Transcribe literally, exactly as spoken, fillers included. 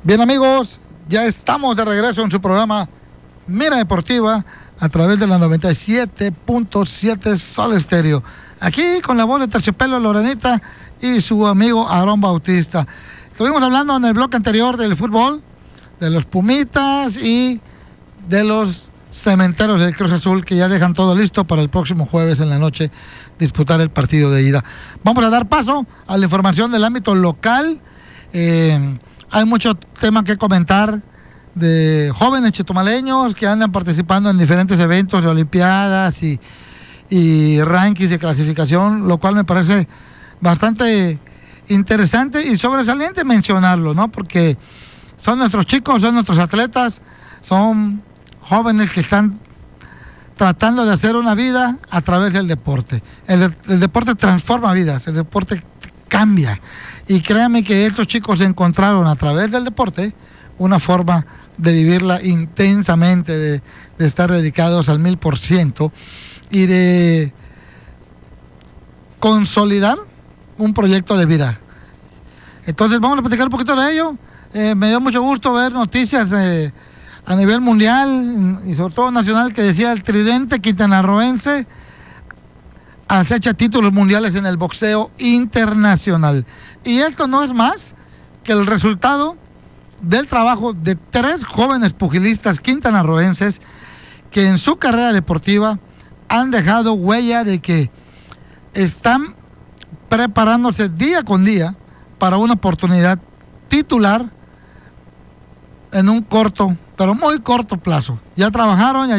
Bien, amigos, ya estamos de regreso en su programa Mira Deportiva a través de la noventa y siete punto siete Sol Estéreo. Aquí con la voz de Terciopelo Lorenita y su amigo Aarón Bautista. Estuvimos hablando en el bloque anterior del fútbol, de los Pumitas y de los Cementeros del Cruz Azul, que ya dejan todo listo para el próximo jueves en la noche disputar el partido de ida. Vamos a dar paso a la información del ámbito local. Eh, hay mucho tema que comentar de jóvenes chetumaleños que andan participando en diferentes eventos de olimpiadas y, y rankings de clasificación, lo cual me parece bastante interesante y sobresaliente mencionarlo, ¿no? Porque son nuestros chicos, son nuestros atletas, son jóvenes que están tratando de hacer una vida a través del deporte. El, el deporte transforma vidas, el deporte cambia. Y créanme que estos chicos encontraron a través del deporte una forma de vivirla intensamente, de, de estar dedicados al mil por ciento y de consolidar un proyecto de vida. Entonces vamos a platicar un poquito de ello. Eh, me dio mucho gusto ver noticias eh, a nivel mundial y sobre todo nacional, que decía el tridente quintanarroense acecha títulos mundiales en el boxeo internacional. Y esto no es más que el resultado del trabajo de tres jóvenes pugilistas quintanarroenses que en su carrera deportiva han dejado huella de que están preparándose día con día para una oportunidad titular en un corto, pero muy corto plazo. Ya trabajaron, ya